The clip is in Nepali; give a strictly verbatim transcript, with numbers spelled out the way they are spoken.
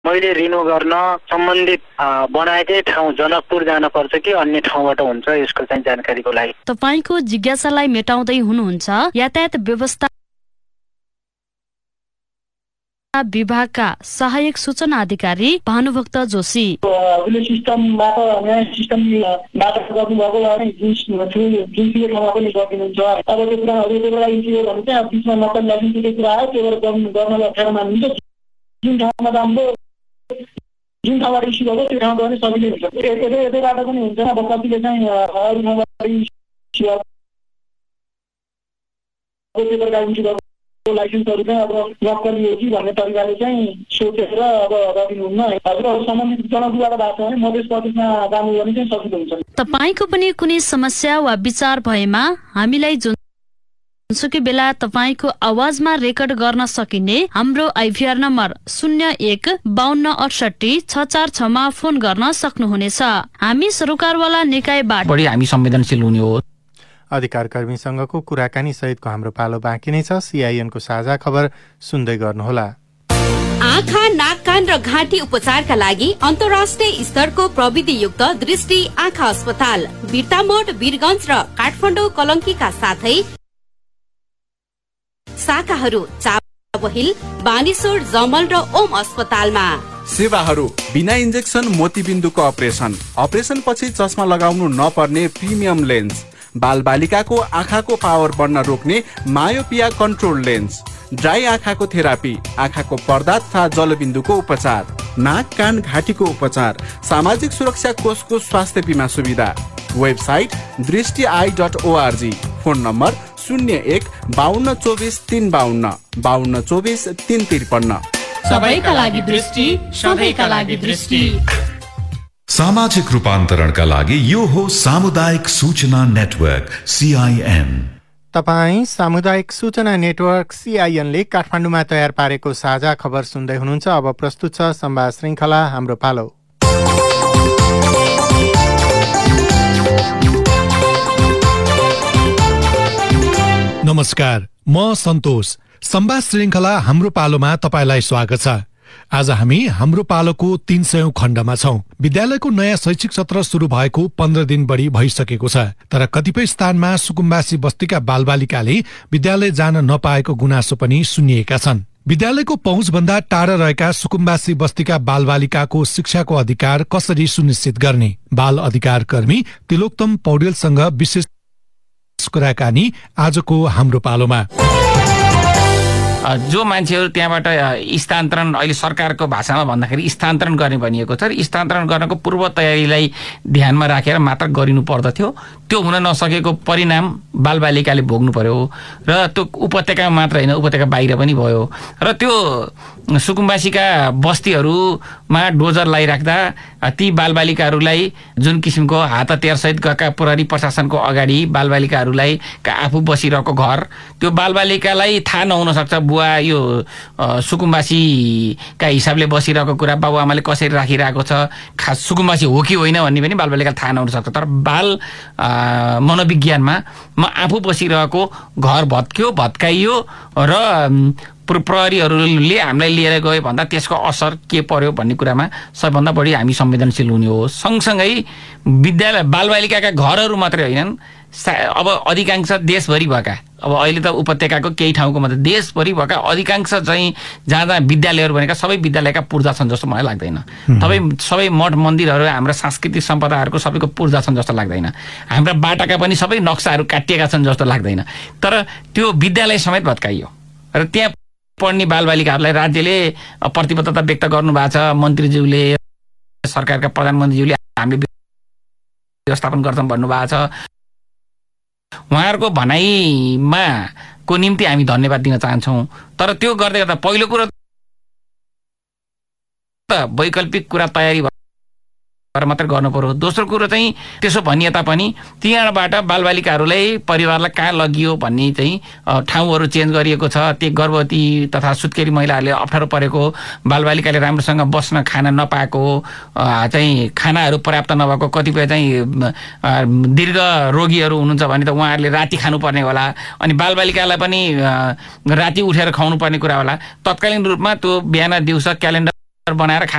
मैले रिन्यू गर्न सम्बन्धित बनाएकै ठाउँ जनकपुर जानुपर्छ कि अन्य ठाउँबाट हुन्छ, यसको चाहिँ जानकारीको लागि। तपाईको जिज्ञासालाई मेटाउँदै हुनुहुन्छ यातायात व्यवस्था विभागका सहायक सूचना अधिकारी भानुभक्त जोशी। सिस्टमबाट नयाँ सिस्टमबाट गर्नुभएको जुन ठाउँमा पनि गरिदिनुहुन्छ। अब त्यो कुराहरू त्यो कुरा इन्सियो भने चाहिँ बिचमा मतलब नजिकै कुरा हो, त्यो गर्न अप्ठ्यारो मानिन्छ। जुन ठाउँमा राम्रो जुन ठाउँबाट इस्यु भएको त्यो ठाउँमा पनि सजिलै हुन्छ। यतै यतैबाट पनि हुन्छ। अब कतिले चाहिँ अरू ठाउँबाट इस्यु त्यो प्रकार इस्यु भएको लाइसेन्सहरू चाहिँ अब रद्द गरियो कि भन्ने तरिकाले चाहिँ सोचेर अब गरिदिनुहुन्न। हजुर सम्बन्धित जनकपुरबाट भएको छ भने मधेस प्रदेशमा जानु भने चाहिँ सजिलो हुन्छ। तपाईँको पनि कुनै समस्या वा विचार भएमा हामीलाई जुनसुकै बेला तपाईँको आवाजमा रेकर्ड गर्न सकिने हाम्रो आइभीआर नम्बर शून्य एक बाहन्न अठसट्ठी छ चार छमा फोन गर्न सक्नुहुनेछ। हामी सरकारवाला निकायबाट बढी हामी संवेदनशील हुने हो। अधिकार कर्मीसँगको कुराकानी सहितको हाम्रो पालो बाँकी नै छ। सीआईएनको साझा खबर सुन्दै गर्नुहोला। आँखा, नाक, कान र घाँटी उपचारका लागि अन्तर्राष्ट्रिय स्तरको प्रविधियुक्त दृष्टि आँखा अस्पताल बिर्तामोड, वीरगञ्ज र काठमाडौँ कलङ्कीका साथै शाखाहरू चाबहिल, बानेश्वर, जमल र ओम अस्पतालमा। सेवाहरू बिना इन्जेक्सन मोतीबिन्दुको अपरेसन, अपरेसन पछि चस्मा लगाउनु नपर्ने प्रिमियम लेन्स, बाल बालिकाको आँखाको पावर बढ्न रोक्ने मायोपिया कन्ट्रोल लेन्स, ड्राई आँखाको थेरापी, आँखाको पर्दा तथा जलबिन्दुको उपचार, नाक, कान, घाँटीको उपचार, सामाजिक सुरक्षा कोषको स्वास्थ्य बिमा सुविधा। वेबसाइट दृष्टि I dot ORG. Phone number शून्य एक बाहन्न चौबिस तीन बाहन्न बाहन्न चौबिस तीन त्रिपन्न। सबैका लागि दृष्टि, सबैका लागि दृष्टि। सामाजिक रूपान्तरणका लागि यो हो सामुदायिक सूचना नेटवर्क सीआईएन। तपाईँ सामुदायिक सूचना नेटवर्क सीआईएनले काठमाडौँमा तयार पारेको साझा खबर सुन्दै हुनुहुन्छ। अब प्रस्तुत छ संवाद श्रृङ्खला हाम्रो पालो। नमस्कार, म सन्तोष। संवाद श्रृङ्खला हाम्रो पालोमा तपाईलाई स्वागत छ। आज हामी हाम्रो पालोको तीन सय खण्डमा छौं। विद्यालयको नयाँ शैक्षिक सत्र शुरू भएको पन्ध्र दिन बढी भइसकेको छ, तर कतिपय स्थानमा सुकुम्बासी बस्तीका बालबालिकाले विद्यालय जान नपाएको गुनासो पनि सुनिएका छन्। विद्यालयको पहुँचभन्दा टाढा रहेका सुकुम्बासी बस्तीका बालबालिकाको शिक्षाको अधिकार कसरी सुनिश्चित गर्ने, बाल अधिकार कर्मी तिलोत्तम पौडेलसँग विशेष कुराकानी आजको हाम्रो पालोमा। जो मान्छेहरू त्यहाँबाट स्थानान्तरण, अहिले सरकारको भाषामा भन्दाखेरि स्थानान्तरण गर्ने भनिएको छ, स्थानान्तरण गर्नको पूर्व तयारीलाई ध्यानमा राखेर मात्र गरिनु पर्दथ्यो। त्यो हुन नसकेको परिणाम बालबालिकाले भोग्नु पर्यो र त्यो उपत्यकामा मात्र होइन, उपत्यका बाहिर पनि भयो। र त्यो सुकुम्बासीका बस्तीहरूमा डोजर लगाइराख्दा ती बालबालिकाहरूलाई जुन किसिमको हात हतियारसहित गएका प्रहरी प्रशासनको अगाडि बालबालिकाहरूलाई आफू बसिरहेको घर, त्यो बालबालिकालाई थाहा नहुन सक्छ बुवा यो सुकुम्बासीका हिसाबले बसिरहेको कुरा बाबुआमाले कसरी राखिरहेको छ, खास सुकुम्बासी हो कि होइन भन्ने पनि बालबालिकालाई थाहा नहुन सक्छ। तर बाल मनोविज्ञानमा म आफू बसिरहेको घर भत्क्यो, भत्काइयो र प्रहरीहरूले हामीलाई लिएर गए भन्दा त्यसको असर के पर्यो भन्ने कुरामा सबैभन्दा बढी हामी संवेदनशील हुने हो। सँगसँगै विद्यालय बालबालिकाका घरहरू मात्रै होइनन्, अब अधिकांश देशभरि भएका, अब अहिले त उपत्यकाको केही ठाउँको मात्रै, देशभरि भएका अधिकांश चाहिँ जहाँ जहाँ विद्यालयहरू भनेका सबै विद्यालयका पूर्जा छन् जस्तो मलाई लाग्दैन। सबै सबै मठ मन्दिरहरू, हाम्रा सांस्कृतिक सम्पदाहरूको सबैको पूर्जा छन् जस्तो लाग्दैन। हाम्रा बाटाका पनि सबै नक्साहरू काटिएका छन् जस्तो लाग्दैन। तर त्यो विद्यालय समेत भत्काइयो र त्यहाँ पढ्ने बालबालिकाहरूलाई राज्यले प्रतिबद्धता व्यक्त गर्नुभएको छ। मन्त्रीज्यूले, सरकारका प्रधानमन्त्रीज्यूले हामीले व्यवस्थापन गर्छौँ भन्नुभएको छ। उहाँहरूको भनाइमा को निम्ति हामी धन्यवाद दिन चाहन्छौँ। तर त्यो गर्दै गर्दा पहिलो कुरो त वैकल्पिक कुरा तयारी मात्रै गर्नु पर्यो। दोस्रो कुरो चाहिँ त्यसो भनिए तापनि त्यहाँबाट बालबालिकाहरूलाई परिवारलाई कहाँ लगियो भन्ने चाहिँ ठाउँहरू चेन्ज गरिएको छ। त्यो गर्भवती तथा सुत्केरी महिलाहरूले अप्ठ्यारो परेको, बालबालिकाले राम्रोसँग बस्न खान नपाएको, चाहिँ खानाहरू पर्याप्त नभएको, कतिपय चाहिँ दीर्घ रोगीहरू हुनुहुन्छ भने त उहाँहरूले राति खानुपर्ने होला, अनि बालबालिकालाई पनि राति उठेर खुवाउनु पर्ने कुरा होला। तत्कालीन रूपमा त्यो बिहान दिउँसो क्यालेन्डर बनाएर